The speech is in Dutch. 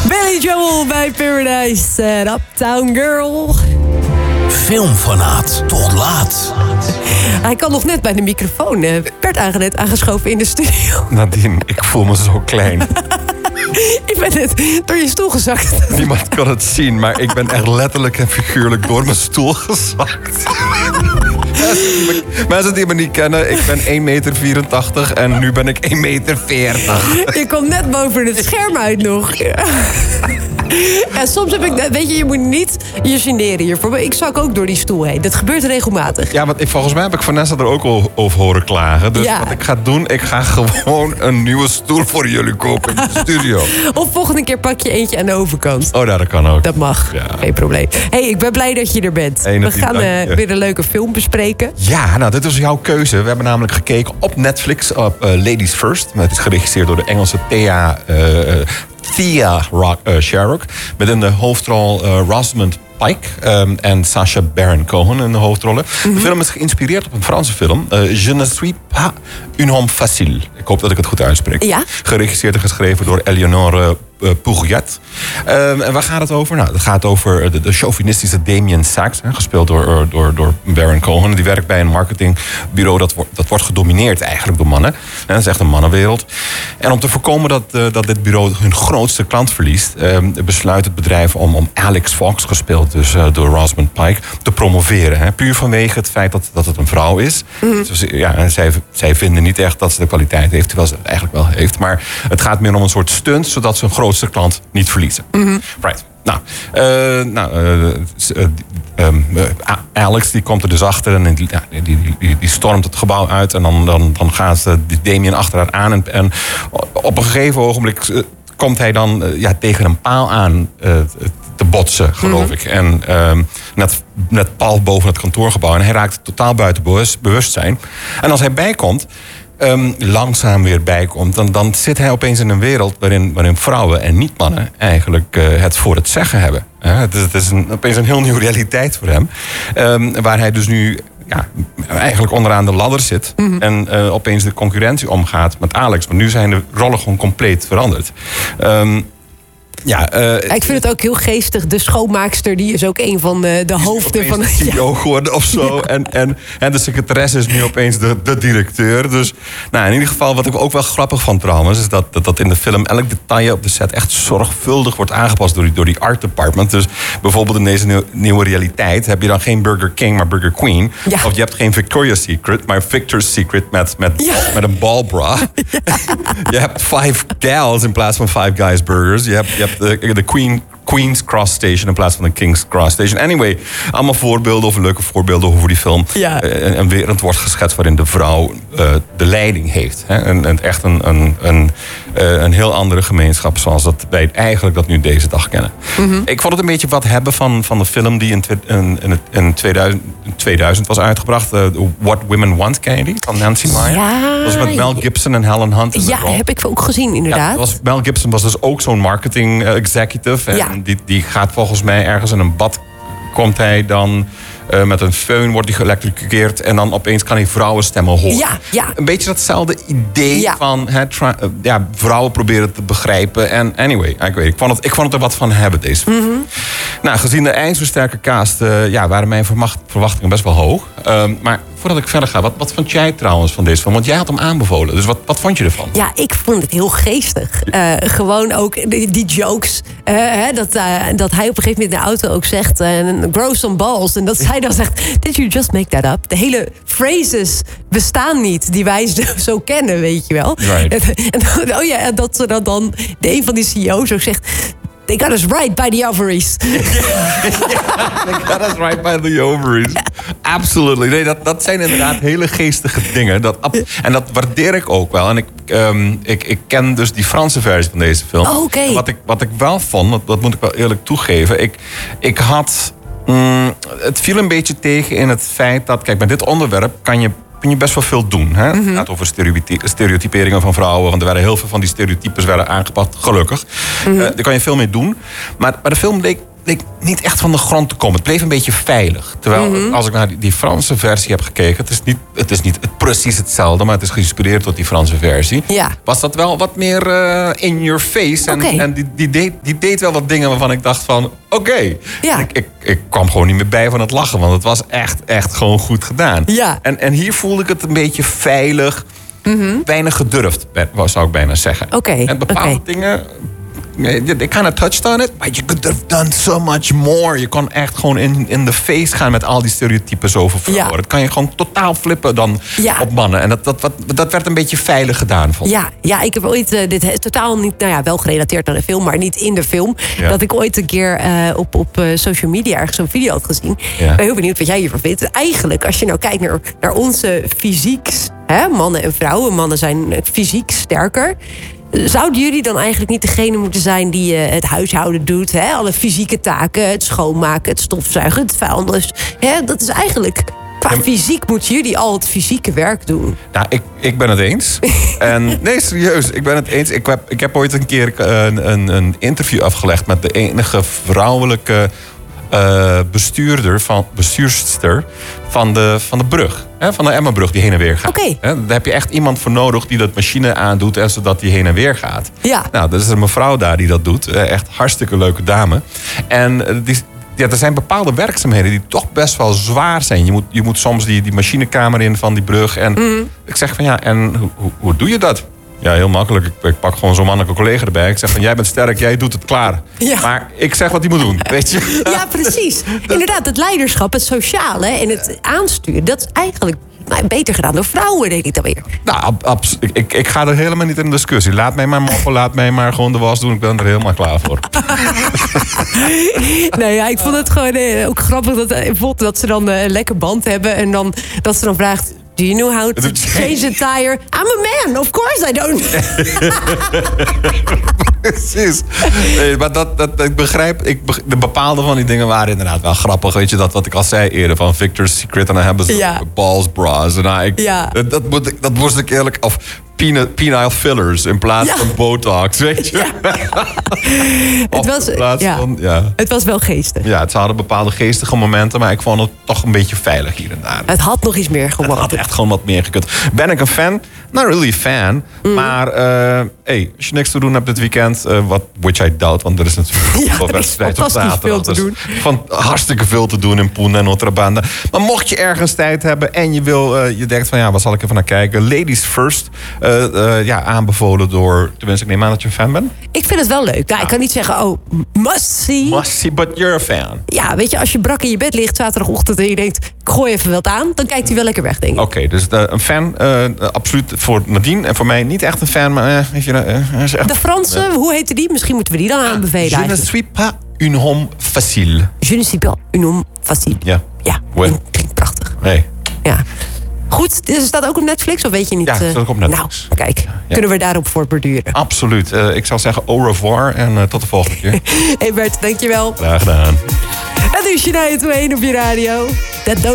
Billy Joel bij Paradise en Uptown Girl. Filmfanaat tot laat. Hij kan nog net bij de microfoon. Werd net aangeschoven in de studio. Nadine, ik voel me zo klein. Je bent net door je stoel gezakt. Niemand kan het zien, maar ik ben echt letterlijk en figuurlijk door mijn stoel gezakt. Mensen die me niet kennen, ik ben 1,84 meter en nu ben ik 1,40 meter. Je komt net boven het scherm uit nog. En soms heb ik... Weet je moet niet je generen hiervoor. Ik zak ook door die stoel heen. Dat gebeurt regelmatig. Ja, want volgens mij heb ik Vanessa er ook al over horen klagen. Dus wat ik ga doen, ik ga gewoon een nieuwe stoel voor jullie kopen in de studio. Of volgende keer pak je eentje aan de overkant. Oh, dat kan ook. Dat mag. Ja. Geen probleem. Hey, ik ben blij dat je er bent. We gaan weer een leuke film bespreken. Ja, nou, dit is jouw keuze. We hebben namelijk gekeken op Netflix op Ladies First. Het is geregisseerd door de Engelse Thea Sharrock. Met in de hoofdrol Rosamund Pike en Sacha Baron Cohen in de hoofdrollen. De film is geïnspireerd op een Franse film. Je ne suis pas un homme facile. Ik hoop dat ik het goed uitspreek. Ja? Geregisseerd en geschreven door Eleonore Pouriat. En waar gaat het over? Nou, het gaat over de chauvinistische Damien Sachs, gespeeld door Baron Cohen. Die werkt bij een marketingbureau dat wordt gedomineerd eigenlijk door mannen. En dat is echt een mannenwereld. En om te voorkomen dat dit bureau hun grootste klant verliest, besluit het bedrijf om Alex Fox, gespeeld dus door Rosamund Pike, te promoveren. Puur vanwege het feit dat het een vrouw is. Dus, ja, en zij vinden niet echt dat ze de kwaliteit heeft, terwijl ze het eigenlijk wel heeft. Maar het gaat meer om een soort stunt, zodat ze een grootste klant niet verliezen. Right. Alex die komt er dus achter en die stormt het gebouw uit. En dan gaat Damien achter haar aan. En op een gegeven ogenblik komt hij dan tegen een paal aan te botsen, geloof ik. En net pal boven het kantoorgebouw. En hij raakt totaal buiten bewustzijn. En als hij bijkomt, langzaam weer bijkomt, dan zit hij opeens in een wereld waarin vrouwen en niet mannen eigenlijk het voor het zeggen hebben. Het is opeens een heel nieuwe realiteit voor hem. Waar hij dus nu eigenlijk onderaan de ladder zit. En opeens de concurrentie omgaat met Alex. Maar nu zijn de rollen gewoon compleet veranderd. Ik vind het ook heel geestig. De schoonmaakster, die is ook een van de hoofden van de CEO geworden of zo. En de secretaresse is nu opeens de directeur. Dus in ieder geval, wat ik ook wel grappig vond trouwens, is dat in de film elk detail op de set echt zorgvuldig wordt aangepast door die art department. Dus bijvoorbeeld in deze nieuwe realiteit heb je dan geen Burger King, maar Burger Queen. Ja. Of je hebt geen Victoria's Secret, maar Victor's Secret met een ballbra. Ja. Je hebt 5 gals in plaats van 5 guys burgers. Je hebt de Queen's Cross Station in plaats van de King's Cross Station. Anyway, allemaal voorbeelden of leuke voorbeelden over die film. Ja. Een wereld wordt geschetst waarin de vrouw de leiding heeft. En echt een heel andere gemeenschap zoals wij eigenlijk dat nu deze dag kennen. Ik vond het een beetje wat hebben van de film die in 2000 was uitgebracht. What Women Want, ken je die? Van Nancy Meyer. Ja. Dat was met Mel Gibson en Helen Hunt. Ja, heb ik ook gezien inderdaad. Ja, Mel Gibson was dus ook zo'n marketing executive. En die gaat volgens mij ergens in een bad, komt hij dan met een föhn, wordt hij geëlektrocuteerd en dan opeens kan hij vrouwenstemmen horen. Ja. Een beetje datzelfde idee van vrouwen proberen te begrijpen. En anyway, ik vond het er wat van hebben, deze film. Nou, gezien de ijzersterke cast waren mijn verwachtingen best wel hoog. Maar voordat ik verder ga, wat vond jij trouwens van deze film? Want jij had hem aanbevolen, dus wat vond je ervan? Ja, ik vond het heel geestig. Gewoon ook die jokes. Dat hij op een gegeven moment in de auto ook zegt, grow some balls. En dat zij dan zegt, did you just make that up? De hele phrases bestaan niet die wij zo kennen, weet je wel. Right. Dat ze dan een van die CEO's ook zegt, they got us right by the ovaries. They got us right by the ovaries. Absolutely. Nee, dat zijn inderdaad hele geestige dingen. En dat waardeer ik ook wel. En ik ken dus die Franse versie van deze film. Oh, okay. Wat ik wel vond, dat moet ik wel eerlijk toegeven. Ik had het viel een beetje tegen in het feit dat, kijk, bij dit onderwerp kun je best wel veel doen. Hè? Het gaat over stereotyperingen van vrouwen. Want er werden heel veel van die stereotypes aangepakt, gelukkig. Daar kan je veel mee doen. Maar de film leek leek niet echt van de grond te komen. Het bleef een beetje veilig. Terwijl, als ik naar die Franse versie heb gekeken... Het is niet precies hetzelfde, maar het is geïnspireerd tot die Franse versie. Ja. Was dat wel wat meer in your face. En die deed wel wat dingen waarvan ik dacht van... Oké. Ja. Ik kwam gewoon niet meer bij van het lachen. Want het was echt gewoon goed gedaan. Ja. En hier voelde ik het een beetje veilig. Weinig gedurfd, zou ik bijna zeggen. Oké. En bepaalde dingen... They kind of touched on it, but you could have done so much more. Je kon echt gewoon in de face gaan met al die stereotypes over vrouwen. Ja. Dat kan je gewoon totaal flippen dan op mannen. En dat werd een beetje veilig gedaan, vond ik. Ja, ik heb ooit, dit is totaal niet, wel gerelateerd aan de film, maar niet in de film. Ja. Dat ik ooit een keer op social media ergens zo'n video had gezien. Ja. Ik ben heel benieuwd wat jij hiervan vindt. Eigenlijk, als je nou kijkt naar onze fysieks, mannen en vrouwen. Mannen zijn fysiek sterker. Zouden jullie dan eigenlijk niet degene moeten zijn die het huishouden doet? Alle fysieke taken, het schoonmaken, het stofzuigen, het vuilnis. Dat is eigenlijk... Qua fysiek moeten jullie al het fysieke werk doen. Nou, ik ben het eens. Nee, serieus, ik ben het eens. Ik heb ooit een keer een interview afgelegd... met de enige vrouwelijke bestuurster van de brug. Van de Emmabrug die heen en weer gaat. Oké. Daar heb je echt iemand voor nodig die dat machine aandoet... en zodat die heen en weer gaat. Ja. Nou, dat is een mevrouw daar die dat doet. Echt hartstikke leuke dame. En er zijn bepaalde werkzaamheden die toch best wel zwaar zijn. Je moet soms die machinekamer in van die brug. En ik zeg van en hoe doe je dat? Ja, heel makkelijk. Ik pak gewoon zo'n mannelijke collega erbij. Ik zeg van, jij bent sterk, jij doet het klaar. Ja. Maar ik zeg wat hij moet doen, weet je? Ja, precies. Inderdaad, het leiderschap, het sociale en het aansturen... dat is eigenlijk beter gedaan door vrouwen, denk ik dan weer. Nou, ik ga er helemaal niet in discussie. Laat mij maar moppen, laat mij maar gewoon de was doen. Ik ben er helemaal klaar voor. Ik vond het gewoon ook grappig dat ze dan een lekker band hebben... en dan dat ze dan vraagt... Do you know how to change a tire? I'm a man, of course I don't. Precies. Nee, maar ik begrijp... De bepaalde van die dingen waren inderdaad wel grappig. Weet je, dat wat ik al zei eerder van Victor's Secret... en dan hebben ze balls bras. En dat moest ik eerlijk... Of penile fillers in plaats van Botox, weet je. Het was wel geestig. Ja, ze hadden bepaalde geestige momenten... maar ik vond het toch een beetje veilig hier en daar. Het had nog iets meer gewonnen. Het had echt gewoon wat meer gekund. Ben ik een fan? Not really fan. Maar als je niks te doen hebt dit weekend... which I doubt, want er is natuurlijk wel wedstrijd op zaterdag. Hartstikke veel te doen in Poen en Notrabanda. Maar mocht je ergens tijd hebben en je denkt van... waar zal ik even naar kijken? Ladies First... aanbevolen door... Tenminste, ik neem aan dat je een fan bent. Ik vind het wel leuk. Ik kan niet zeggen, must see. Must see, but you're a fan. Ja, weet je, als je brak in je bed ligt zaterdagochtend... en je denkt, ik gooi even wat aan... dan kijkt hij wel lekker weg, denk ik. Oké, dus een fan, absoluut voor Nadine. En voor mij niet echt een fan, maar... De Franse, hoe heette die? Misschien moeten we die dan aanbevelen. Je ne suis pas un homme facile. Je ne suis pas un homme facile. Ja. Ja, klinkt prachtig. Nee. Ja. Goed, dus staat ook op Netflix of weet je niet? Ja, staat ook op Netflix. Nou, kijk, kunnen we daarop voortborduren? Absoluut. Ik zou zeggen au revoir en tot de volgende keer. Hey Bert, dankjewel. Graag gedaan. En nu is je 2-1 op je radio. Dat